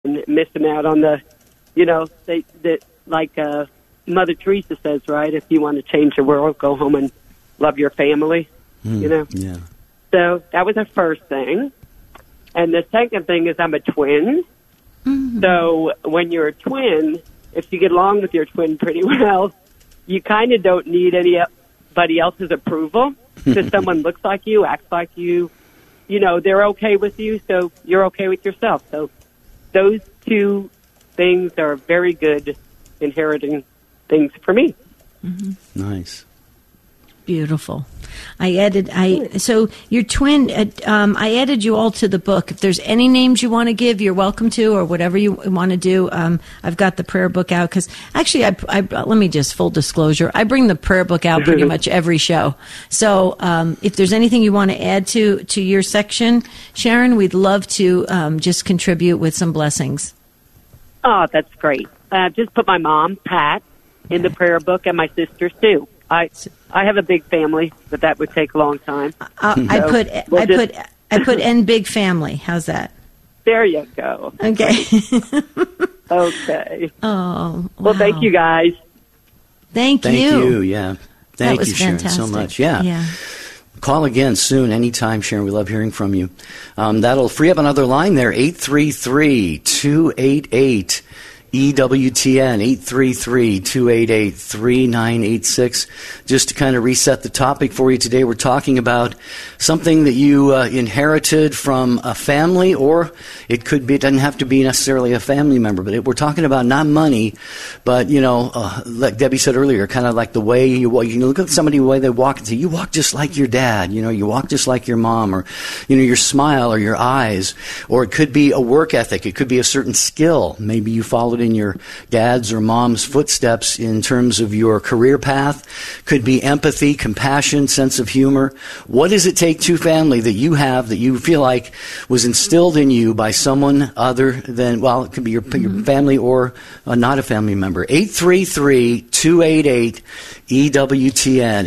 and missing out on the, like Mother Teresa says, right? If you want to change the world, go home and love your family, Yeah. So that was the first thing. And the second thing is I'm a twin. Mm-hmm. So when you're a twin, if you get along with your twin pretty well, you kind of don't need anybody else's approval because someone looks like you, acts like you, they're okay with you, so you're okay with yourself. So those two things are very good inheriting things for me. Mm-hmm. Nice. Beautiful. So your twin, I added you all to the book. If there's any names you want to give, you're welcome to, or whatever you want to do. I've got the prayer book out because actually, let me just full disclosure. I bring the prayer book out pretty much every show. So if there's anything you want to add to your section, Sharon, we'd love to just contribute with some blessings. Oh, that's great. Just put my mom, Pat, in the prayer book, and my sisters too. I have a big family, but that would take a long time. I put N big family. How's that? There you go. Okay. Okay. Oh, wow. Well, thank you guys. Thank you. Thank you. Yeah. Thank you, Sharon, fantastic. so much. Yeah. Call again soon, anytime, Sharon. We love hearing from you. That'll free up another line there, 833-288. EWTN 833-288-3986. Just to kind of reset the topic for you today, we're talking about something that you inherited from a family, or it doesn't have to be necessarily a family member, but we're talking about not money, but, like Debbie said earlier, kind of like the way you walk. You look at somebody, the way they walk and say, you walk just like your dad, you walk just like your mom, or, your smile or your eyes, or it could be a work ethic. It could be a certain skill. Maybe you followed in your dad's or mom's footsteps in terms of your career path. Could be empathy, compassion, sense of humor. What does it take to family that you have that you feel like was instilled in you by someone other than, well, it could be your family or not a family member? 833-288-EWTN,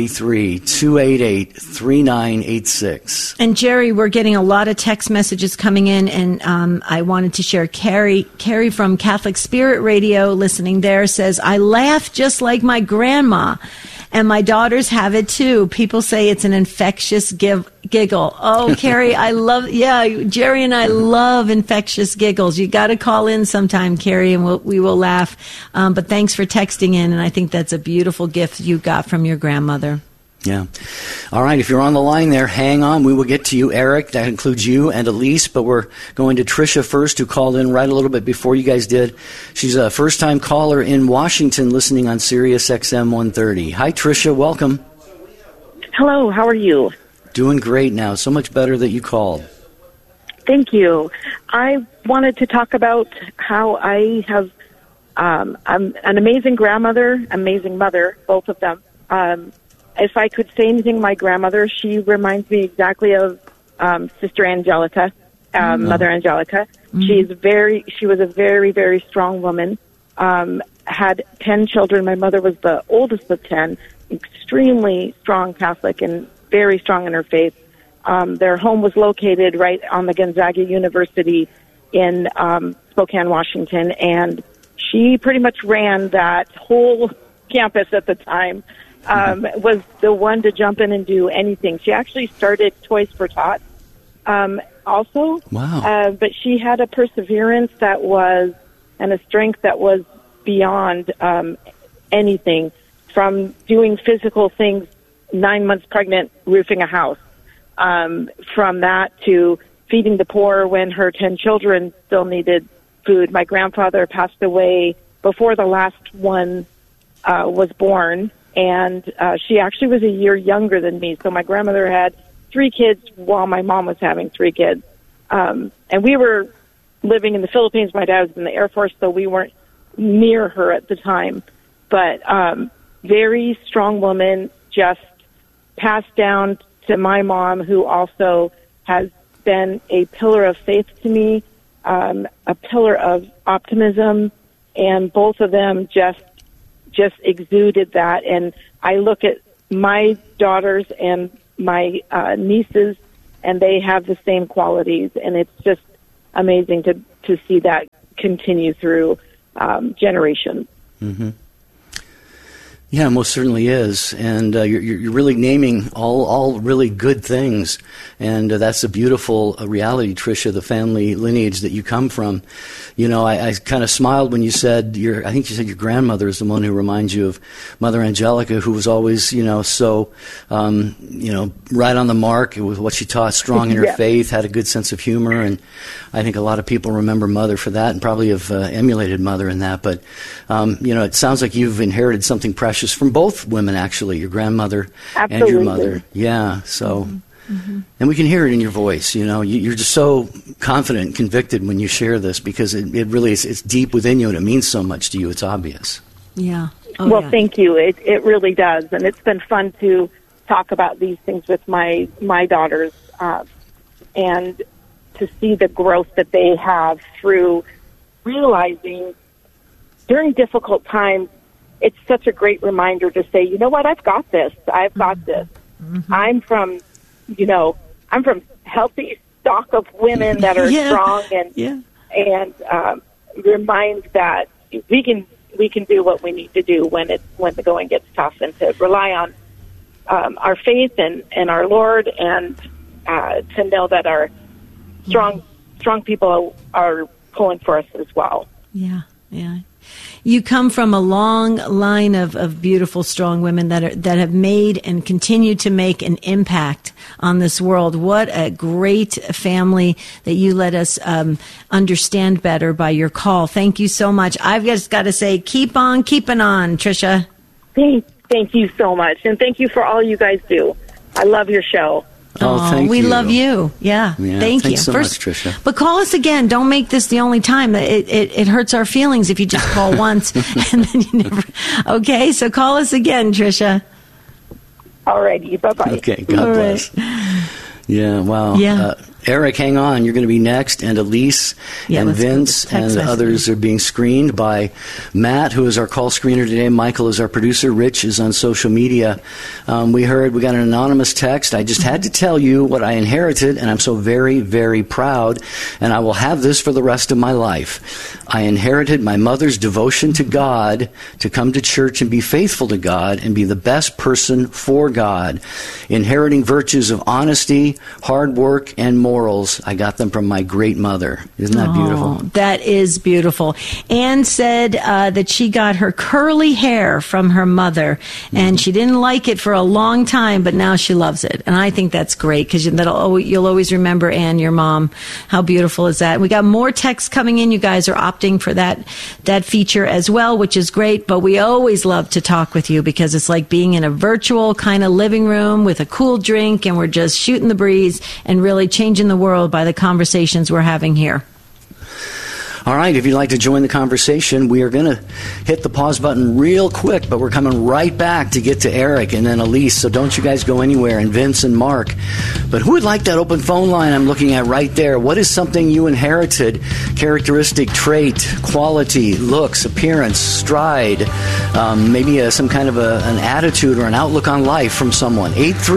833-288-3986. And Jerry, we're getting a lot of text messages coming in, and I wanted to share Carrie from Catholic Spirit Radio, listening there, says, I laugh just like my grandma, and my daughters have it too. People say it's an infectious giggle. Oh, Carrie, Jerry and I love infectious giggles. You got to call in sometime, Carrie, and we will laugh. But thanks for texting in, and I think that's a beautiful gift you got from your grandmother. Yeah. All right. If you're on the line there, hang on. We will get to you, Eric. That includes you and Elise, but we're going to Tricia first, who called in right a little bit before you guys did. She's a first-time caller in Washington listening on Sirius XM 130. Hi, Tricia. Welcome. Hello. How are you? Doing great now. So much better that you called. Thank you. I wanted to talk about how I have I'm an amazing grandmother, amazing mother, both of them. If I could say anything, my grandmother, she reminds me exactly of Sister Angelica, Mother Angelica. Mm-hmm. She was a very, very strong woman, had 10 children. My mother was the oldest of 10, extremely strong Catholic and very strong in her faith. Their home was located right on the Gonzaga University in Spokane, Washington, and she pretty much ran that whole campus at the time. Was the one to jump in and do anything. She actually started Toys for Tots also. Wow. But she had a perseverance that was, and a strength that was beyond anything, from doing physical things, 9 months pregnant, roofing a house, from that to feeding the poor when her 10 children still needed food. My grandfather passed away before the last one was born. And she actually was a year younger than me. So my grandmother had 3 kids while my mom was having 3 kids. And we were living in the Philippines. My dad was in the Air Force, so we weren't near her at the time. But very strong woman, just passed down to my mom, who also has been a pillar of faith to me, a pillar of optimism, and both of them just exuded that. And I look at my daughters and my nieces, and they have the same qualities. And it's just amazing to see that continue through generations. Mm-hmm. Yeah, most certainly is, and you're really naming all really good things, and that's a beautiful reality, Tricia, the family lineage that you come from. You know, I kind of smiled when you said I think you said your grandmother is the one who reminds you of Mother Angelica, who was always, so, right on the mark with what she taught, strong in her faith, had a good sense of humor, and I think a lot of people remember Mother for that, and probably have emulated Mother in that. But it sounds like you've inherited something precious from both women, actually, your grandmother and your mother. Yeah, so, and we can hear it in your voice, you're just so confident and convicted when you share this, because it really is, it's deep within you and it means so much to you, it's obvious. Yeah. Thank you. It really does, and it's been fun to talk about these things with my daughters, and to see the growth that they have through realizing during difficult times. It's such a great reminder to say, you know what, I've got this. I've got this. Mm-hmm. I'm from healthy stock of women that are strong and remind that we can do what we need to do when the going gets tough, and to rely on our faith and our Lord, and to know that our strong people are pulling for us as well. Yeah. Yeah. You come from a long line of beautiful, strong women that have made and continue to make an impact on this world. What a great family that you let us understand better by your call. Thank you so much. I've just got to say, keep on keeping on, Tricia. Thank you so much, and thank you for all you guys do. I love your show. Thank we you. love you. Yeah. Thank you. Thanks so much, Tricia. But call us again. Don't make this the only time. It hurts our feelings if you just call once and then you never. Okay, so call us again, Tricia. All righty. Bye-bye. Okay, God bless. Yeah, wow. Yeah. Eric, hang on. You're going to be next, and Elise and Vince and others are being screened by Matt, who is our call screener today. Michael is our producer. Rich is on social media. We got an anonymous text. I just had to tell you what I inherited, and I'm so very, very proud, and I will have this for the rest of my life. I inherited my mother's devotion to God, to come to church and be faithful to God and be the best person for God. Inheriting virtues of honesty, hard work, and morals. I got them from my great mother. Isn't that beautiful? That is beautiful. Anne said that she got her curly hair from her mother, and she didn't like it for a long time, but now she loves it. And I think that's great, because you'll always remember, Anne, your mom. How beautiful is that? We got more texts coming in. You guys are opting for that feature as well, which is great. But we always love to talk with you, because it's like being in a virtual kind of living room with a cool drink, and we're just shooting the breeze and really changing the world by the conversations we're having here. All right, if you'd like to join the conversation, we are going to hit the pause button real quick, but we're coming right back to get to Eric and then Elise, so don't you guys go anywhere, and Vince and Mark. But who would like that open phone line I'm looking at right there? What is something you inherited, characteristic, trait, quality, looks, appearance, stride, maybe some kind of an attitude or an outlook on life from someone?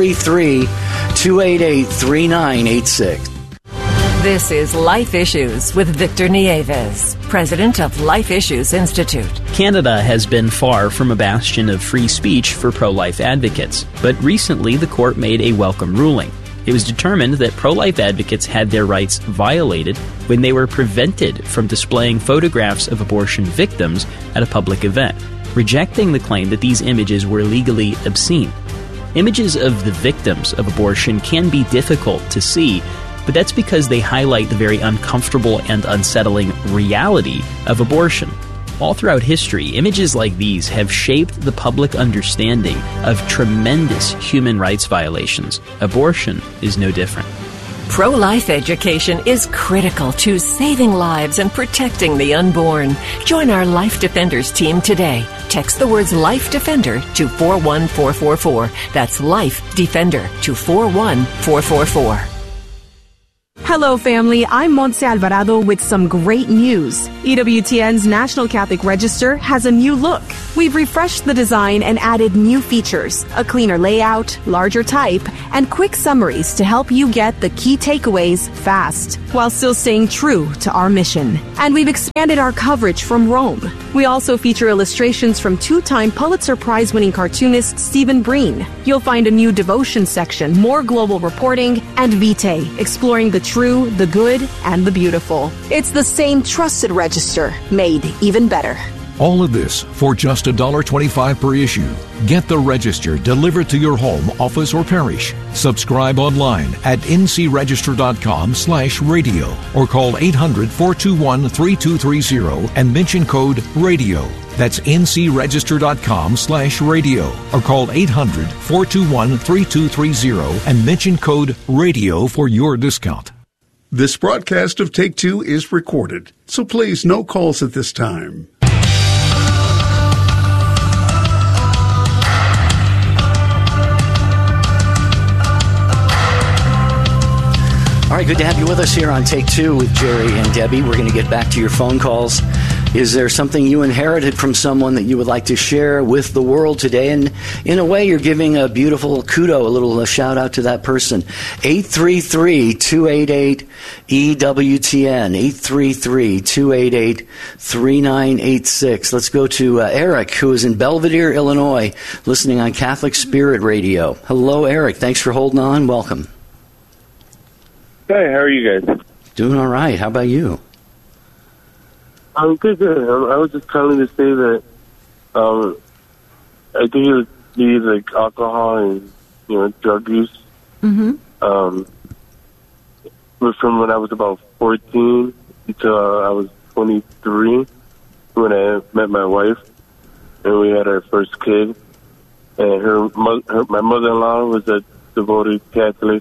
833-288-3986. This is Life Issues with Victor Nieves, president of Life Issues Institute. Canada has been far from a bastion of free speech for pro-life advocates, but recently the court made a welcome ruling. It was determined that pro-life advocates had their rights violated when they were prevented from displaying photographs of abortion victims at a public event, rejecting the claim that these images were legally obscene. Images of the victims of abortion can be difficult to see, but that's because they highlight the very uncomfortable and unsettling reality of abortion. All throughout history, images like these have shaped the public understanding of tremendous human rights violations. Abortion is no different. Pro-life education is critical to saving lives and protecting the unborn. Join our Life Defenders team today. Text the words Life Defender to 41444. That's Life Defender to 41444. Hello, family. I'm Montse Alvarado with some great news. EWTN's National Catholic Register has a new look. We've refreshed the design and added new features, a cleaner layout, larger type, and quick summaries to help you get the key takeaways fast, while still staying true to our mission. And we've expanded our coverage from Rome. We also feature illustrations from two-time Pulitzer Prize-winning cartoonist Stephen Breen. You'll find a new devotion section, more global reporting, and Vitae, exploring the true, the good, and the beautiful. It's the same trusted register, made even better. All of this for just $1.25 per issue. Get the Register delivered to your home, office, or parish. Subscribe online at ncregister.com/radio or call 800-421-3230 and mention code RADIO. That's ncregister.com/radio or call 800-421-3230 and mention code RADIO for your discount. This broadcast of Take Two is recorded, so please no calls at this time. All right, good to have you with us here on Take Two with Jerry and Debbie. We're going to get back to your phone calls. Is there something you inherited from someone that you would like to share with the world today? And in a way, you're giving a beautiful kudo, a little shout out to that person. 833-288-EWTN, 833-288-3986. Let's go to Eric, who is in Belvedere, Illinois, listening on Catholic Spirit Radio. Hello, Eric. Thanks for holding on. Welcome. Hey, how are you guys? Doing all right. How about you? I'm good. I was just calling to say that I think it would be like alcohol and drug use. Mm-hmm. From when I was about 14 until I was 23, when I met my wife and we had our first kid. And my mother-in-law was a devoted Catholic.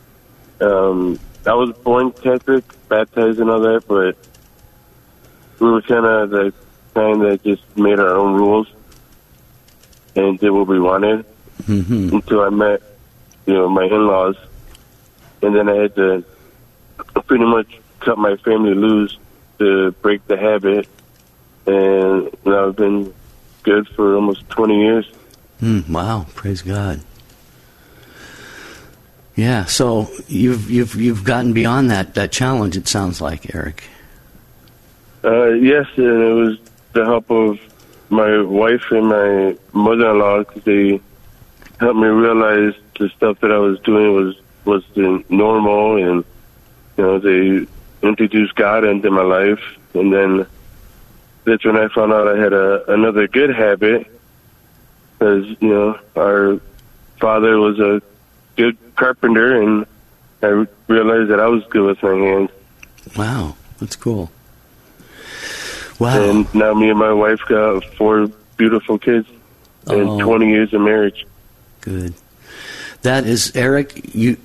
I was born Catholic, baptized and all that, but we were kind of the kind that just made our own rules and did what we wanted until I met, my in-laws. And then I had to pretty much cut my family loose to break the habit. And now I've been good for almost 20 years. Wow, praise God. Yeah, so you've gotten beyond that challenge, it sounds like, Eric. Yes, and it was the help of my wife and my mother-in-law, because they helped me realize the stuff that I was doing was the normal, and they introduced God into my life. And then that's when I found out I had another good habit, because our father was a good carpenter, and I realized that I was good with my hands. Wow, that's cool. Wow. And now me and my wife got 4 beautiful kids and 20 years of marriage. Good. That is, Eric,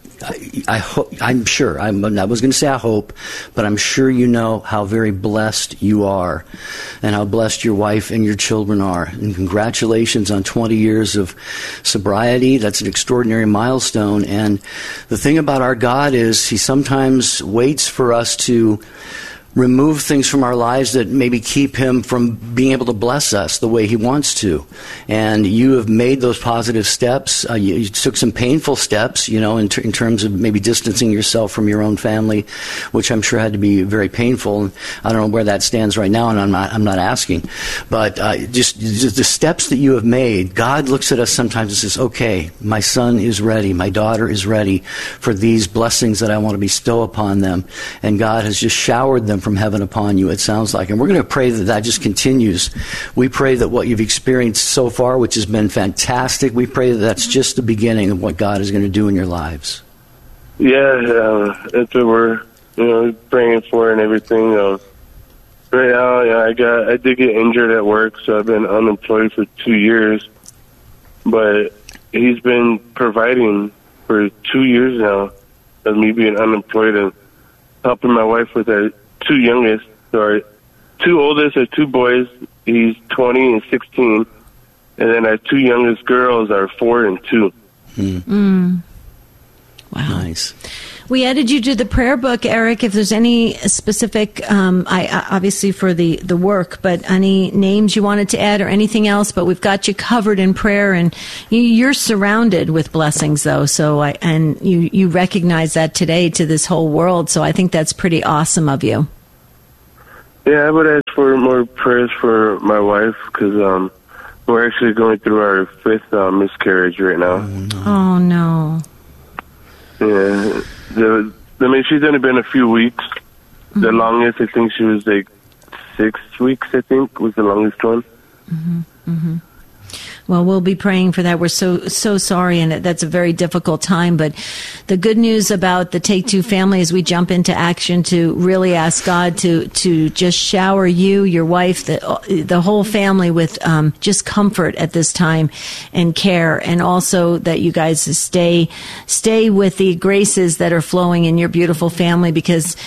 I'm sure, I was going to say I hope, but I'm sure you know how very blessed you are and how blessed your wife and your children are. And congratulations on 20 years of sobriety. That's an extraordinary milestone. And the thing about our God is He sometimes waits for us to remove things from our lives that maybe keep Him from being able to bless us the way He wants to. And you have made those positive steps. You took some painful steps, in terms of maybe distancing yourself from your own family, which I'm sure had to be very painful. I don't know where that stands right now, and I'm not asking. But just the steps that you have made, God looks at us sometimes and says, okay, my son is ready, my daughter is ready for these blessings that I want to bestow upon them. And God has just showered them from heaven upon you, it sounds like. And we're going to pray that just continues. We pray that what you've experienced so far, which has been fantastic, we pray that that's just the beginning of what God is going to do in your lives. Yeah, that's what we're praying for and everything. Right now, I did get injured at work, so I've been unemployed for 2 years. But He's been providing for 2 years now of me being unemployed and helping my wife with our 2 oldest are 2 boys. He's 20 and 16. And then our 2 youngest girls are 4 and 2. Wow. Nice. We added you to the prayer book, Eric. If there's any specific, obviously for the work, but any names you wanted to add or anything else, but we've got you covered in prayer, and you're surrounded with blessings, though. So, and you recognize that today to this whole world. So I think that's pretty awesome of you. Yeah, I would ask for more prayers for my wife because we're actually going through our 5th miscarriage right now. Oh, no. Yeah. She's only been a few weeks. Mm-hmm. The longest, I think she was like 6 weeks, I think, was the longest one. Mm-hmm. Mm-hmm. Well, we'll be praying for that. We're so sorry, and that's a very difficult time. But the good news about the Take Two family is we jump into action to really ask God to just shower you, your wife, the whole family with just comfort at this time and care, and also that you guys stay with the graces that are flowing in your beautiful family, because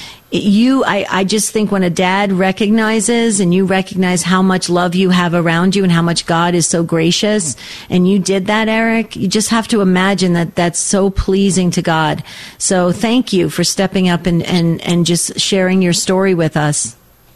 I just think when a dad recognizes and you recognize how much love you have around you and how much God is so gracious, and you did that, Eric, you just have to imagine that that's so pleasing to God. So thank you for stepping up and just sharing your story with us.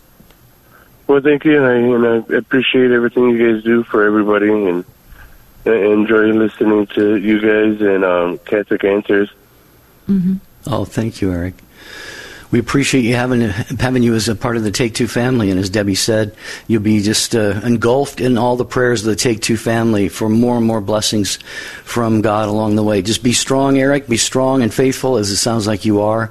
Well, thank you, and I appreciate everything you guys do for everybody, and I enjoy listening to you guys and Catholic Answers. Mm-hmm. Oh, thank you, Eric. We appreciate you having you as a part of the Take Two family, and as Debbie said, you'll be just engulfed in all the prayers of the Take Two family for more and more blessings from God along the way. Just be strong, Eric. Be strong and faithful, as it sounds like you are,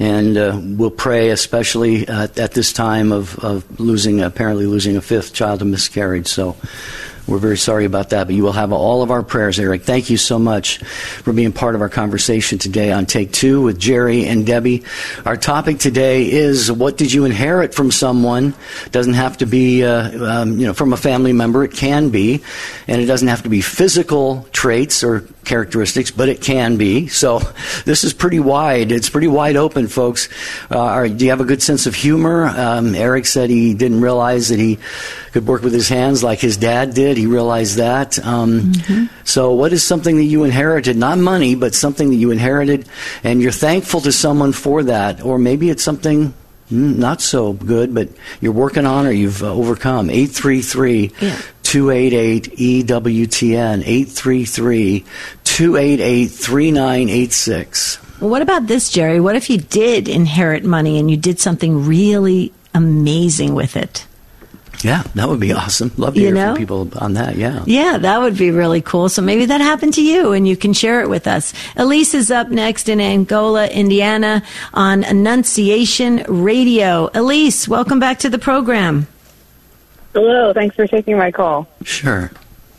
and we'll pray especially at this time of apparently losing a 5th child to miscarriage. So we're very sorry about that, but you will have all of our prayers, Eric. Thank you so much for being part of our conversation today on Take Two with Jerry and Debbie. Our topic today is, what did you inherit from someone? Doesn't have to be, from a family member. It can be, and it doesn't have to be physical traits or characteristics, but it can be. So this is pretty wide. It's pretty wide open, folks. Do you have a good sense of humor? Eric said he didn't realize that he could work with his hands like his dad did. He realized that. So what is something that you inherited? Not money, but something that you inherited, and you're thankful to someone for that. Or maybe it's something not so good, but you're working on or you've overcome. 833-288-EWTN, 833-288-3986. Well, what about this, Jerry? What if you did inherit money and you did something really amazing with it? Yeah, that would be awesome. Love to hear from people on that, yeah. Yeah, that would be really cool. So maybe that happened to you and you can share it with us. Elise is up next in Angola, Indiana on Annunciation Radio. Elise, welcome back to the program. Hello, thanks for taking my call. Sure.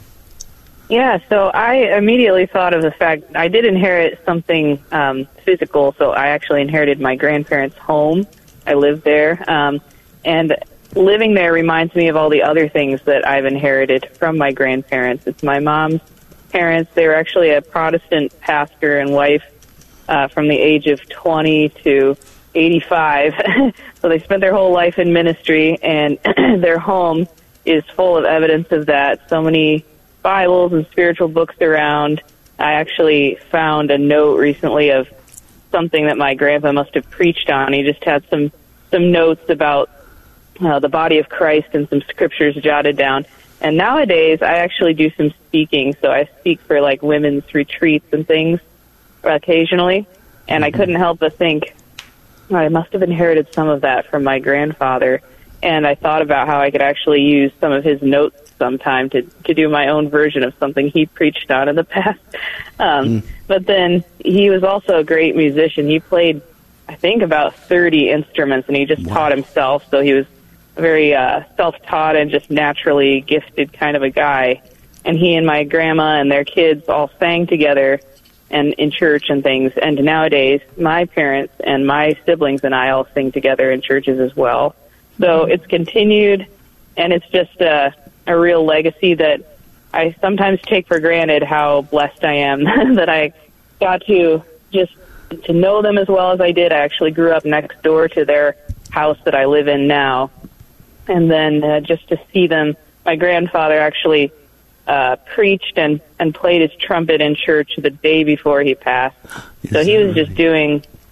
Yeah, so I immediately thought of the fact I did inherit something physical, so I actually inherited my grandparents' home. I lived there, and living there reminds me of all the other things that I've inherited from my grandparents. It's my mom's parents. They were actually a Protestant pastor and wife from the age of 20 to 85. So they spent their whole life in ministry, and their home is full of evidence of that. So many Bibles and spiritual books around. I actually found a note recently of something that my grandpa must have preached on. He just had some notes about the body of Christ and some scriptures jotted down. And nowadays, I actually do some speaking, so I speak for like women's retreats and things occasionally. And I couldn't help but think, I must have inherited some of that from my grandfather. And I thought about how I could actually use some of his notes sometime to do my own version of something he preached on in the past. But then he was also a great musician. He played, I think, about 30 instruments, and he just taught himself, so he was very self-taught and just naturally gifted kind of a guy. And he and my grandma and their kids all sang together and in church and things. And nowadays, my parents and my siblings and I all sing together in churches as well. So it's continued, and it's just a real legacy that I sometimes take for granted how blessed I am that I got to just to know them as well as I did. I actually grew up next door to their house that I live in now. And then just to see them, my grandfather actually preached and played his trumpet in church the day before he passed. So he was just doing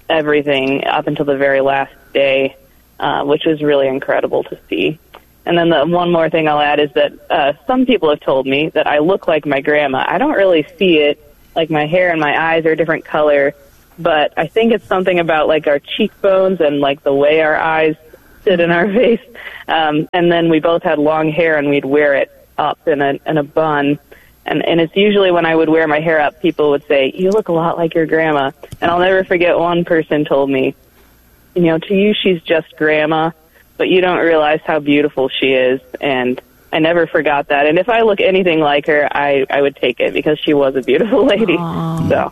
everything up until the very last day, which was really incredible to see. And then the one more thing I'll add is that some people have told me that I look like my grandma. I don't really see it, like my hair and my eyes are a different color, but I think it's something about like our cheekbones and like the way our eyes sit in our face. And then we both had long hair and we'd wear it up in a bun. And it's usually when I would wear my hair up, people would say, "You look a lot like your grandma." And I'll never forget one person told me, to you she's just grandma, but you don't realize how beautiful she is. And I never forgot that. And if I look anything like her, I would take it because she was a beautiful lady. Aww. So,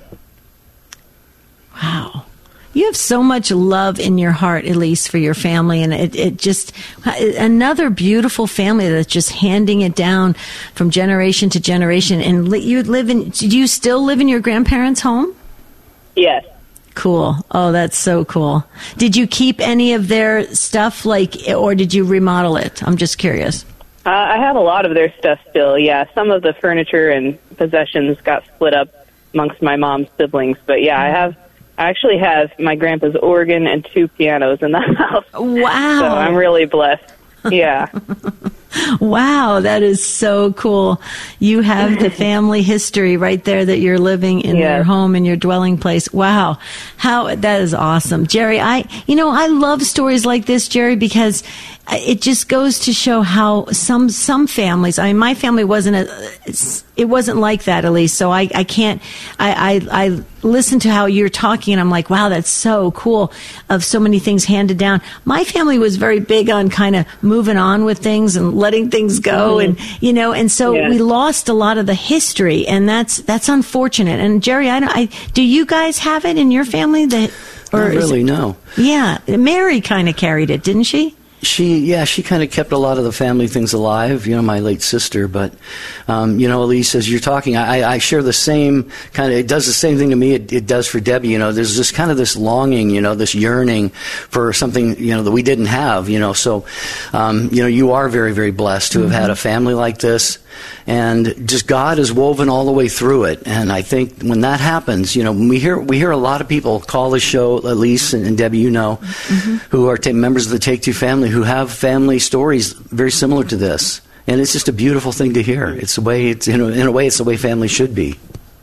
wow. You have so much love in your heart, Elise, for your family, and it just another beautiful family that's just handing it down from generation to generation. And do you still live in your grandparents' home? yes. Cool. Oh, that's so cool. Did you keep any of their stuff, or did you remodel it? I'm just curious. I have a lot of their stuff still, yeah. Some of the furniture and possessions got split up amongst my mom's siblings, but yeah, I actually have my grandpa's organ and 2 pianos in the house. Wow. So I'm really blessed. Yeah. Wow, that is so cool. You have the family history right there that you're living in their home, in your dwelling place. Wow. That is awesome. Jerry, I love stories like this, Jerry, because it just goes to show how some families, my family wasn't like that, Elise. So I can't, I listen to how you're talking and I'm like, wow, that's so cool, of so many things handed down. My family was very big on kind of moving on with things and letting things go. And so we lost a lot of the history, and that's unfortunate. And Jerry, do you guys have it in your family Not really, no. Yeah. Mary kind of carried it, didn't she? She kind of kept a lot of the family things alive, my late sister. But, Elise, as you're talking, I share the same kind of, it does the same thing to me it does for Debbie. There's this kind of this longing, this yearning for something, that we didn't have, So, you are very, very blessed to have had a family like this. And just God is woven all the way through it. And I think when that happens, we hear a lot of people call the show, Elise and Debbie, who are members of the Take Two family, who have family stories very similar to this. And it's just a beautiful thing to hear. It's the way in a way, it's the way family should be.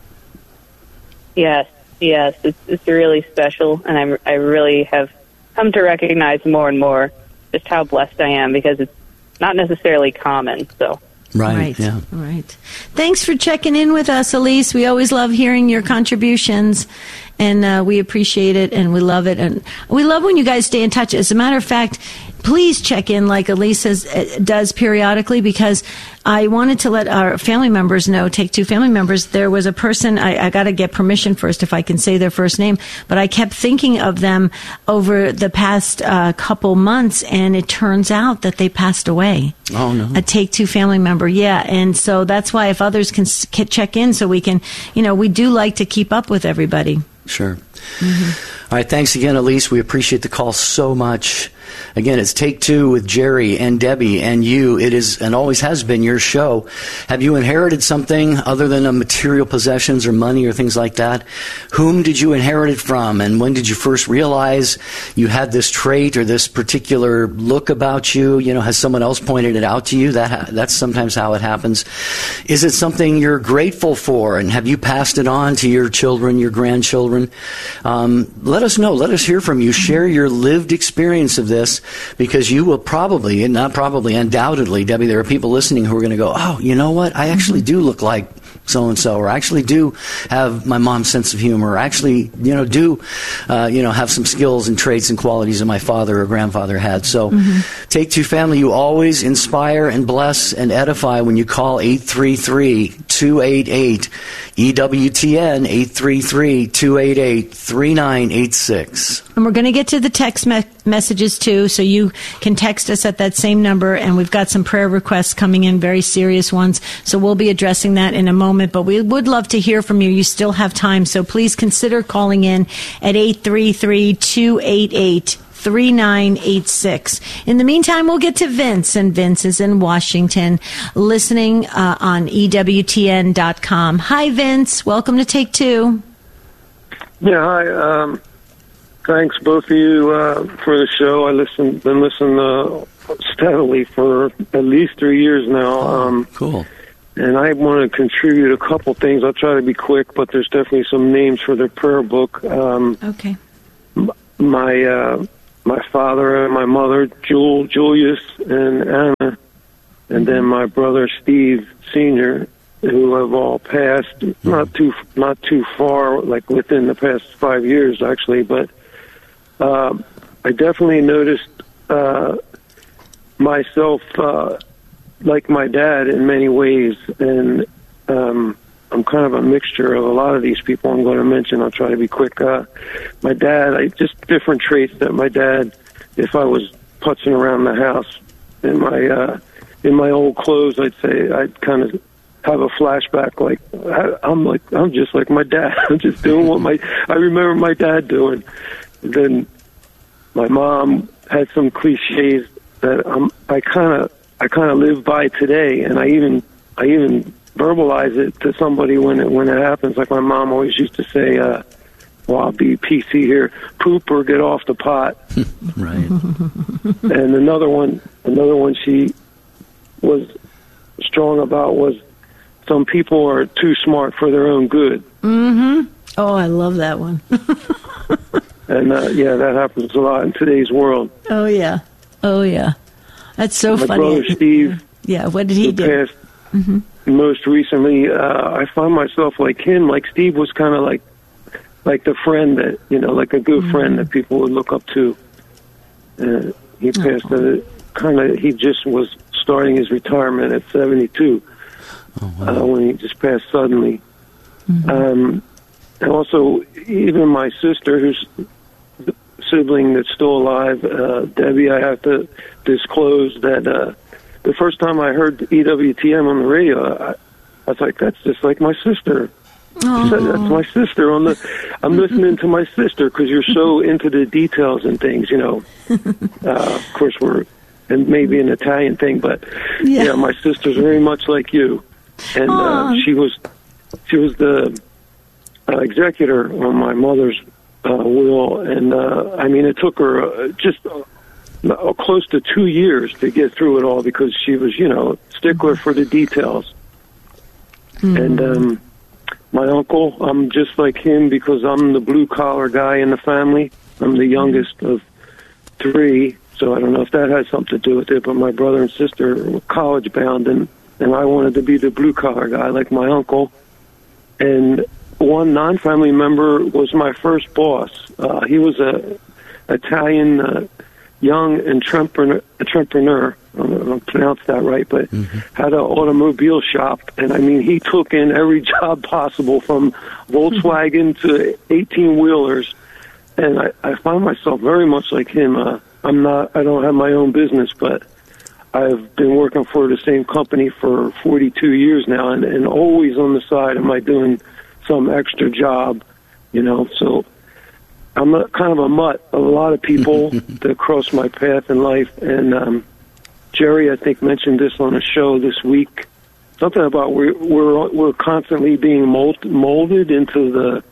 Yes, it's really special, and I really have come to recognize more and more just how blessed I am, because it's not necessarily common. So. Right. Yeah. Right. Thanks for checking in with us, Elise. We always love hearing your contributions, and we appreciate it, and we love it, and we love when you guys stay in touch. As a matter of fact, please check in like Elise does periodically, because I wanted to let our family members know, Take Two family members, there was a person, I got to get permission first if I can say their first name, but I kept thinking of them over the past couple months, and it turns out that they passed away. Oh, no. A Take Two family member, yeah. And so that's why if others can check in so we can, we do like to keep up with everybody. Sure. All right, thanks again, Elise. We appreciate the call so much. Again, it's Take Two with Jerry and Debbie and you. It is and always has been your show. Have you inherited something other than material possessions or money or things like that? Whom did you inherit it from, and when did you first realize you had this trait or this particular look about you? Has someone else pointed it out to you? That's sometimes how it happens. Is it something you're grateful for, and have you passed it on to your children, your grandchildren? Let us know. Let us hear from you. Share your lived experience of this, because you will undoubtedly, Debbie, there are people listening who are going to go, oh, you know what? I actually do look like so-and-so, or I actually do have my mom's sense of humor, or actually, have some skills and traits and qualities that my father or grandfather had. So Take Two family, you always inspire and bless and edify when you call 833-288-EWTN, 833-288-3986. And we're going to get to the text messages too, so you can text us at that same number, and we've got some prayer requests coming in, very serious ones, so we'll be addressing that in a moment, but we would love to hear from you. You still have time, so please consider calling in at 833-288-3986. In the meantime, we'll get to Vince, and Vince is in Washington, listening on EWTN.com. Hi, Vince. Welcome to Take Two. Yeah, hi. Thanks, both of you, for the show. Been listening steadily for at least 3 years now. Cool. And I want to contribute a couple things. I'll try to be quick, but there's definitely some names for the prayer book. Okay. My father and my mother, Julius and Anna, and then my brother Steve Sr., who have all passed, not too far, like within the past 5 years, actually. But I definitely noticed myself like my dad in many ways, and I'm kind of a mixture of a lot of these people I'm going to mention. I'll try to be quick. My dad, just different traits that my dad, if I was putzing around the house in my old clothes, I'd say I'd kind of have a flashback I'm just like my dad. I'm just doing I remember my dad doing. And then my mom had some cliches that I kind of live by today, and I even verbalize it to somebody when it happens. Like my mom always used to say, well, I'll be PC here, poop or get off the pot. Right. And another one she was strong about was some people are too smart for their own good. Mm-hmm. Oh, I love that one. And that happens a lot in today's world. Oh yeah. That's so funny. My brother Steve. Yeah, what did he do? Passed most recently. I find myself like him. Like Steve was kind of like the friend that like a good friend that people would look up to. He passed. He just was starting his retirement at 72 when he just passed suddenly. And also, even my sister, who's the sibling that's still alive, Debbie, I have to disclose that the first time I heard EWTM on the radio, I was like, that's just like my sister. That's my sister. I'm listening to my sister because you're so into the details and things, Of course, and maybe an Italian thing, but my sister's very much like you. And she was the executor on my mother's will, and it took her just close to 2 years to get through it all because she was, stickler for the details. And my uncle, I'm just like him because I'm the blue-collar guy in the family. I'm the youngest of 3, so I don't know if that has something to do with it, but my brother and sister were college-bound, and I wanted to be the blue-collar guy like my uncle. And one non-family member was my first boss. He was a Italian young entrepreneur. I don't know if I pronounced that right, but had an automobile shop. And he took in every job possible from Volkswagen to 18-wheelers. And I find myself very much like him. I don't have my own business, but I've been working for the same company for 42 years now, and always on the side am I doing some extra job, so I'm kind of a mutt of a lot of people that cross my path in life. And Jerry, I think, mentioned this on a show this week, something about we're constantly being molded into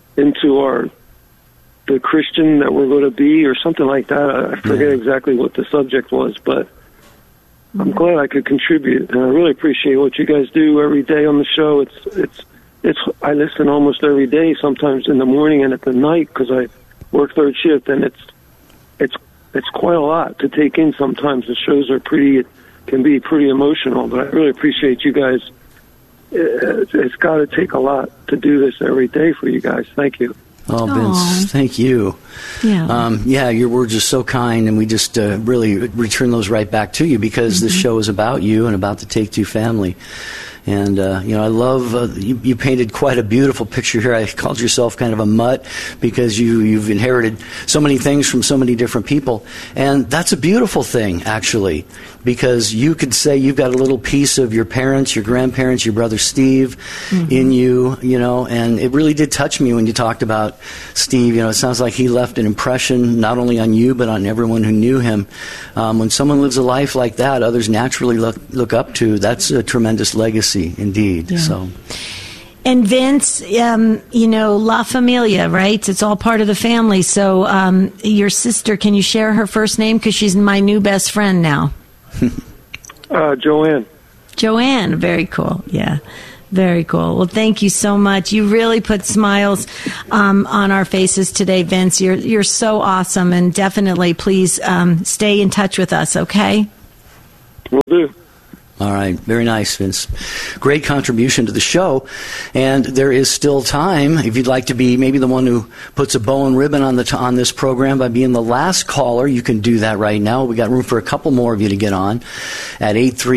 the Christian that we're going to be, or something like that. I forget exactly what the subject was, but I'm glad I could contribute, and I really appreciate what you guys do every day on the show. I listen almost every day, sometimes in the morning and at the night, because I work third shift, and it's quite a lot to take in sometimes. The shows can be pretty emotional, but I really appreciate you guys. It's got to take a lot to do this every day for you guys. Thank you. Oh, Vince, thank you. Yeah. Your words are so kind, and we just really return those right back to you because this show is about you and about the Take Two family. And, I love, you painted quite a beautiful picture here. I called yourself kind of a mutt because you've inherited so many things from so many different people. And that's a beautiful thing, actually, because you could say you've got a little piece of your parents, your grandparents, your brother Steve in you, and it really did touch me when you talked about Steve. It sounds like he left an impression not only on you, but on everyone who knew him. When someone lives a life like that, others naturally look up to. That's a tremendous legacy. Indeed. Yeah. So, And Vince, La Familia, right? It's all part of the family. So your sister, can you share her first name? Because she's my new best friend now. Joanne. Joanne, very cool. Yeah, very cool. Well, thank you so much. You really put smiles on our faces today, Vince. You're so awesome, and definitely please stay in touch with us, okay? Will do. All right. Very nice, Vince. Great contribution to the show. And there is still time, if you'd like to be maybe the one who puts a bow and ribbon on this program by being the last caller, you can do that right now. We got room for a couple more of you to get on at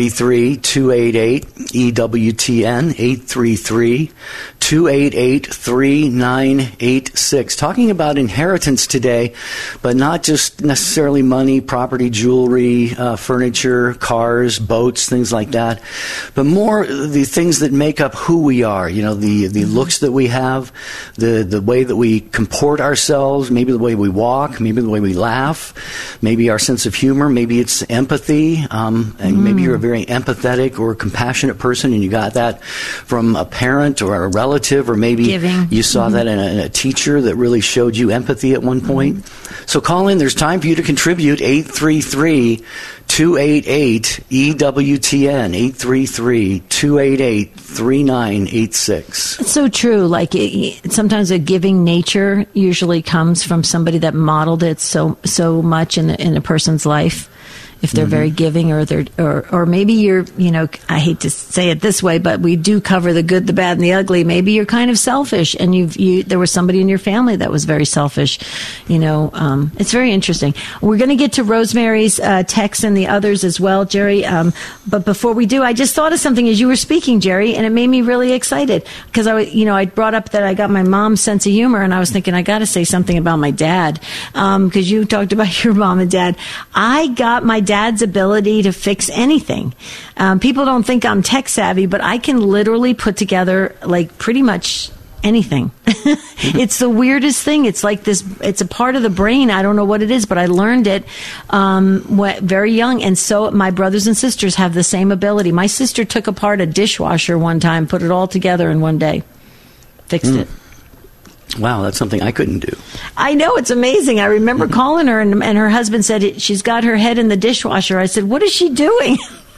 833-288-EWTN, 833-288-3986. Talking about inheritance today, but not just necessarily money, property, jewelry, furniture, cars, boats, things like that, but more the things that make up who we are. The looks that we have, the way that we comport ourselves, maybe the way we walk, maybe the way we laugh, maybe our sense of humor, maybe it's empathy, and maybe you're a very empathetic or compassionate person, and you got that from a parent or a relative, or maybe you saw that in a teacher that really showed you empathy at one point. So call in. There's time for you to contribute. 833-288-EWTN, 833-288-3986. It's so true. Like sometimes a giving nature usually comes from somebody that modeled it so much in a person's life. If they're very giving, or maybe you're, I hate to say it this way, but we do cover the good, the bad, and the ugly. Maybe you're kind of selfish, and there was somebody in your family that was very selfish. It's very interesting. We're going to get to Rosemary's text and the others as well, Jerry. But before we do, I just thought of something as you were speaking, Jerry, and it made me really excited because I brought up that I got my mom's sense of humor, and I was thinking I got to say something about my dad because you talked about your mom and dad. I got my dad's ability to fix anything. People don't think I'm tech savvy, but I can literally put together like pretty much anything. It's the weirdest thing. It's like this, it's a part of the brain. I don't know what it is, but I learned it very young. And so my brothers and sisters have the same ability. My sister took apart a dishwasher one time, put it all together in one day, fixed it. Wow, that's something I couldn't do. I know, it's amazing. I remember calling her, and her husband said she's got her head in the dishwasher. I said, what is she doing?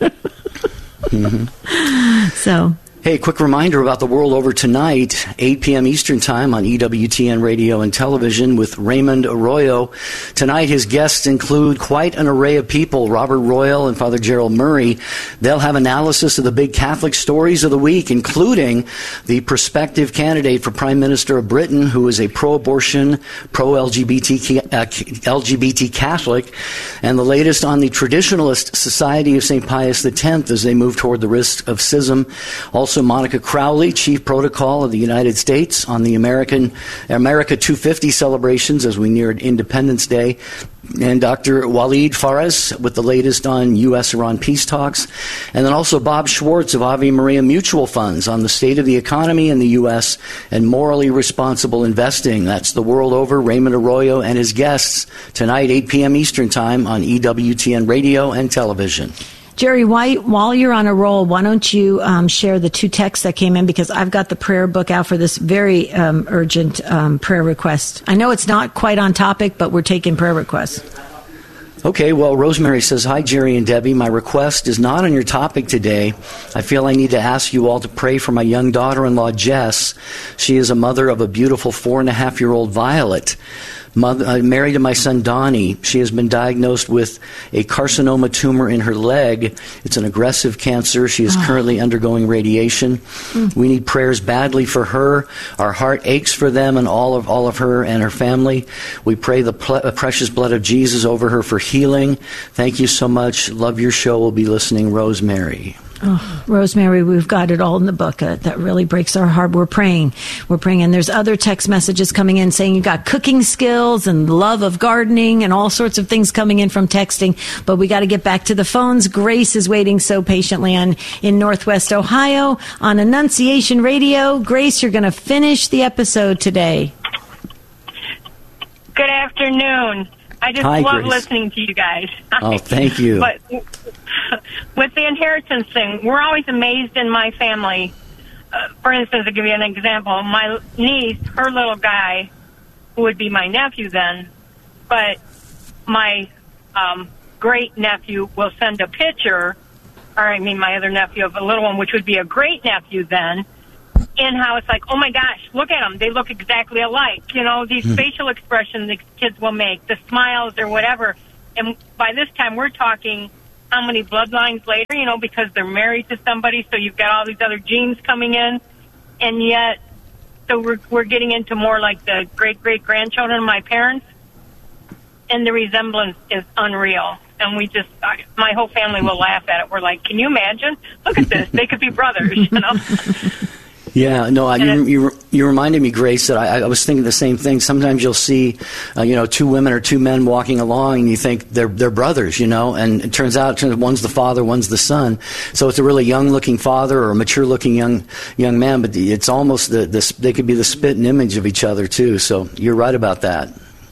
So... Hey, quick reminder about the world over tonight, 8 p.m. Eastern Time on EWTN Radio and Television with Raymond Arroyo. Tonight, his guests include quite an array of people, Robert Royal and Father Gerald Murray. They'll have analysis of the big Catholic stories of the week, including the prospective candidate for Prime Minister of Britain, who is a pro-abortion, pro-LGBT Catholic, and the latest on the Traditionalist Society of St. Pius X as they move toward the risk of schism. Also, Monica Crowley, Chief Protocol of the United States on the America 250 celebrations as we neared Independence Day. And Dr. Waleed Fares with the latest on U.S.-Iran peace talks. And then also Bob Schwartz of Ave Maria Mutual Funds on the state of the economy in the U.S. and morally responsible investing. That's the world over. Raymond Arroyo and his guests tonight, 8 p.m. Eastern Time on EWTN Radio and Television. Jerry, while you're on a roll, why don't you share the two texts that came in, because I've got the prayer book out for this very urgent prayer request. I know it's not quite on topic, but we're taking prayer requests. Okay, well, Rosemary says, hi, Jerry and Debbie. My request is not on your topic today. I feel I need to ask you all to pray for my young daughter-in-law, Jess. She is a mother of a beautiful 4.5-year-old Violet. Married to my son Donnie. She has been diagnosed with a carcinoma tumor in her leg. It's an aggressive cancer. She is currently undergoing radiation. We need prayers badly for her. Our heart aches for them and all of her and her family. We pray the precious blood of Jesus over her for healing. Thank you so much. Love your show. We'll be listening. Rosemary. Oh, Rosemary, we've got it all in the book. That really breaks our heart. We're praying. And there's other text messages coming in saying you got cooking skills and love of gardening and all sorts of things coming in from texting. But we got to get back to the phones. Grace is waiting so patiently in Northwest Ohio on Annunciation Radio. Grace, you're going to finish the episode today. Good afternoon. I just love Grace. listening to you guys. Oh, thank you. But with the inheritance thing, we're always amazed in my family for instance, to give you an example, my niece, her little guy, who would be my nephew then, but my great nephew will send a picture, or I mean my other nephew of a little one, which would be a great nephew then, in how it's like, oh my gosh, look at them. They look exactly alike. You know, these facial expressions the kids will make, the smiles or whatever. And by this time, we're talking how many bloodlines later, you know, because they're married to somebody, so you've got all these other genes coming in. And yet, so we're getting into more like the great-great-grandchildren of my parents. And the resemblance is unreal. And we just, my whole family will laugh at it. We're like, can you imagine? Look at this. They could be brothers, you know? Yeah, no, you reminded me, Grace, that I was thinking the same thing. Sometimes you'll see, two women or two men walking along, and you think they're brothers, you know, and it turns out one's the father, one's the son. So it's a really young-looking father or a mature-looking young man, but it's almost they could be the spit and image of each other too. So you're right about that.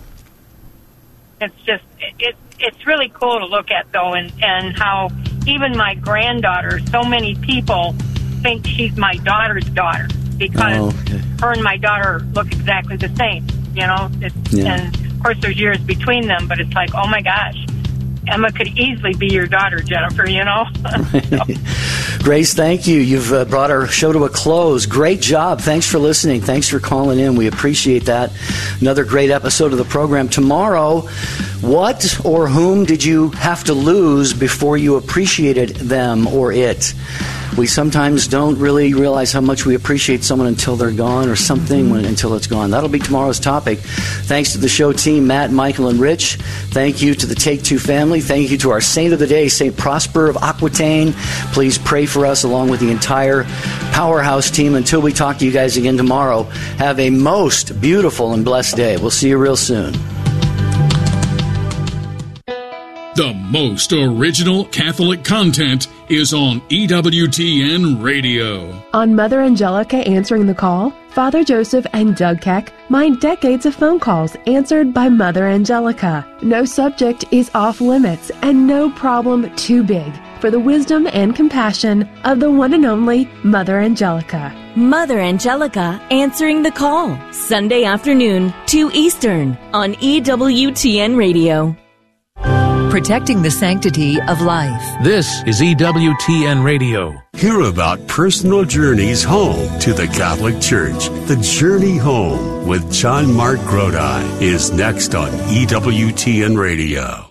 It's just it's really cool to look at though, and how even my granddaughter, so many people think she's my daughter's daughter because her and my daughter look exactly the same, you know. And of course there's years between them, but it's like, oh my gosh, Emma could easily be your daughter, Jennifer, you know. Grace, thank you. You've brought our show to a close. Great job. Thanks for listening. Thanks for calling in. We appreciate that. Another great episode of the program. Tomorrow, what or whom did you have to lose before you appreciated them or it? We sometimes don't really realize how much we appreciate someone until they're gone, or something until it's gone. That'll be tomorrow's topic. Thanks to the show team, Matt, Michael, and Rich. Thank you to the Take Two family. Thank you to our saint of the day, St. Prosper of Aquitaine. Please pray for us along with the entire Powerhouse team. Until we talk to you guys again tomorrow, have a most beautiful and blessed day. We'll see you real soon. The most original Catholic content is on EWTN Radio. On Mother Angelica Answering the Call, Father Joseph and Doug Keck mine decades of phone calls answered by Mother Angelica. No subject is off limits and no problem too big for the wisdom and compassion of the one and only Mother Angelica. Mother Angelica Answering the Call, Sunday afternoon, 2 Eastern, on EWTN Radio. Protecting the sanctity of life. This is EWTN Radio. Hear about personal journeys home to the Catholic Church. The Journey Home with John Mark Grodi is next on EWTN Radio.